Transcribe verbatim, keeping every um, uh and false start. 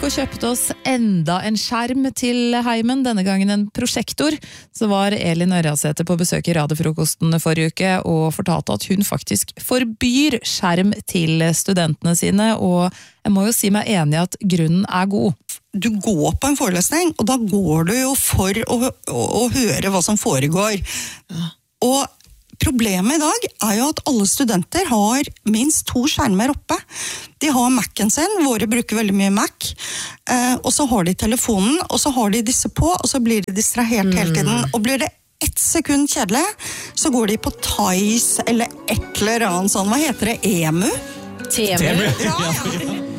og kjøpte oss enda en skjerm til heimen, denne gangen en prosjektor. Så var Elin Ørjasæter på besøk i Radiofrokosten forrige uke og fortalte at hun faktisk forbyr skjerm til studentene sine, og jeg må jo si meg enig i at grunnen er god. Du går på en forelesning, og da går du jo for å, å, å høre hva som foregår. Og problemet i dag er jo at alle studenter har minst to skjermer oppe. De har Mac'en sin, våre bruker veldig mye Mac, eh, og så har de telefonen, og så har de disse på, og så blir de distrahert hele tiden. Og blir det ett sekund kjedelig, så går de på Thais eller et eller annet sånn, hva heter det, Emu? Temu. Ja, ja.